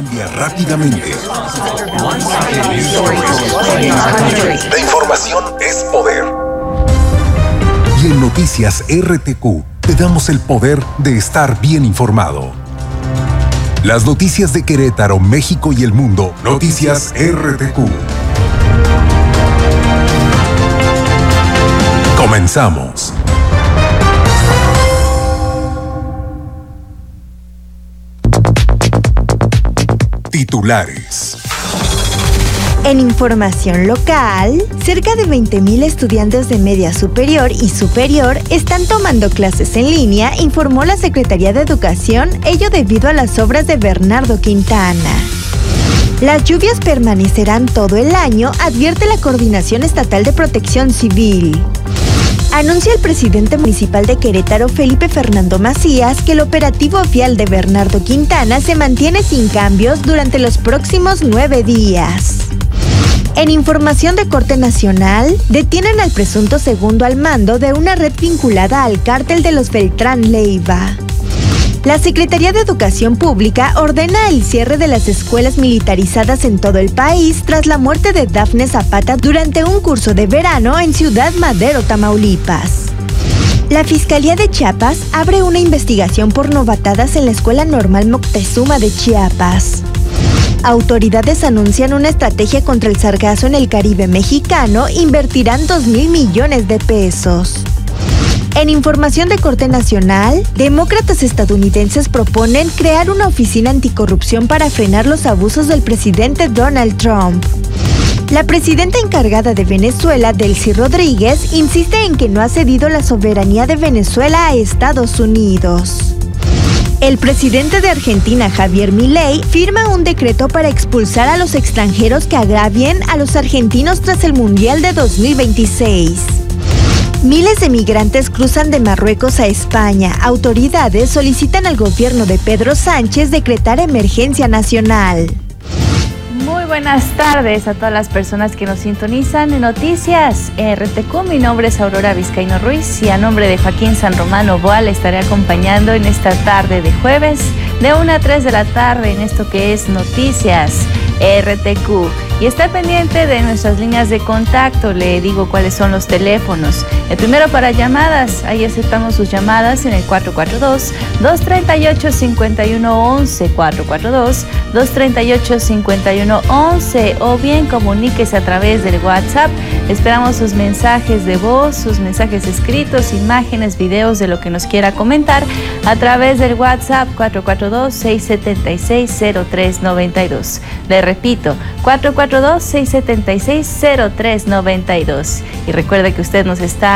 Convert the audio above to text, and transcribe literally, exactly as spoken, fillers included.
cambia rápidamente. La información es poder. Y en Noticias R T Q te damos el poder de estar bien informado. Las noticias de Querétaro, México y el mundo. Noticias R T Q. Comenzamos. Titulares. En información local, cerca de veinte mil estudiantes de media superior y superior están tomando clases en línea, informó la Secretaría de Educación, ello debido a las obras de Bernardo Quintana. Las lluvias permanecerán todo el año, advierte la Coordinación Estatal de Protección Civil. Anuncia el presidente municipal de Querétaro, Felipe Fernando Macías, que el operativo vial de Bernardo Quintana se mantiene sin cambios durante los próximos nueve días. En información de corte nacional, detienen al presunto segundo al mando de una red vinculada al cártel de los Beltrán Leiva. La Secretaría de Educación Pública ordena el cierre de las escuelas militarizadas en todo el país tras la muerte de Dafne Zapata durante un curso de verano en Ciudad Madero, Tamaulipas. La Fiscalía de Chiapas abre una investigación por novatadas en la Escuela Normal Moctezuma de Chiapas. Autoridades anuncian una estrategia contra el sargazo en el Caribe mexicano, invertirán dos mil millones de pesos. En información de corte nacional, demócratas estadounidenses proponen crear una oficina anticorrupción para frenar los abusos del presidente Donald Trump. La presidenta encargada de Venezuela, Delcy Rodríguez, insiste en que no ha cedido la soberanía de Venezuela a Estados Unidos. El presidente de Argentina, Javier Milei, firma un decreto para expulsar a los extranjeros que agravien a los argentinos tras el Mundial de dos mil veintiséis. Miles de migrantes cruzan de Marruecos a España. Autoridades solicitan al gobierno de Pedro Sánchez decretar emergencia nacional. Muy buenas tardes a todas las personas que nos sintonizan en Noticias R T Q. Mi nombre es Aurora Vizcaíno Ruiz y a nombre de Joaquín San Román Boal estaré acompañando en esta tarde de jueves de una a tres de la tarde en esto que es Noticias R T Q. Y está pendiente de nuestras líneas de contacto, le digo cuáles son los teléfonos. El primero para llamadas, ahí aceptamos sus llamadas en el cuatro cuatro dos, dos tres ocho, cinco uno uno uno, cuatro cuatro dos, dos tres ocho, cinco uno uno uno, o bien comuníquese a través del WhatsApp. Esperamos sus mensajes de voz, sus mensajes escritos, imágenes, videos de lo que nos quiera comentar a través del WhatsApp cuatro cuatro dos, seis siete seis, cero tres nueve dos. Le repito, cuatro cuatro dos, seis siete seis, cero tres nueve dos. Y recuerde que usted nos está